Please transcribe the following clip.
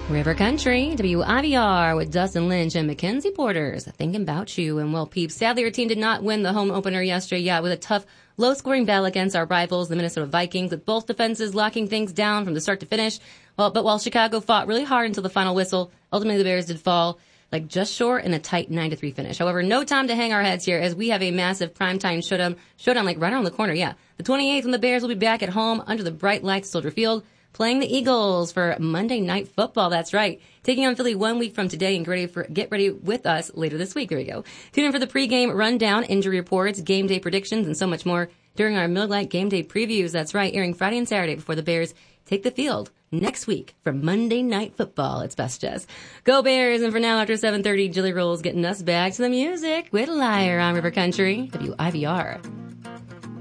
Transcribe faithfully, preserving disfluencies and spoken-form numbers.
River Country, W I V R with Dustin Lynch and Mackenzie Porters. Thinking about you. And well, peeps, sadly our team did not win the home opener yesterday. Yeah, with a tough, low-scoring battle against our rivals, the Minnesota Vikings, with both defenses locking things down from the start to finish. Well, but while Chicago fought really hard until the final whistle, ultimately the Bears did fall like just short in a tight nine to three finish. However, no time to hang our heads here as we have a massive primetime showdown, showdown like right around the corner. Yeah, the twenty-eighth when the Bears will be back at home under the bright lights of Soldier Field, playing the Eagles for Monday Night Football. That's right. Taking on Philly one week from today and get ready, for, get ready with us later this week. There we go. Tune in for the pregame rundown, injury reports, game day predictions, and so much more during our Miller Lite Game Day previews. That's right, airing Friday and Saturday before the Bears take the field next week for Monday Night Football. It's Best Jess. Go Bears! And for now, after seven thirty, Jilly Rolls getting us back to the music with Liar on River Country, W I V R.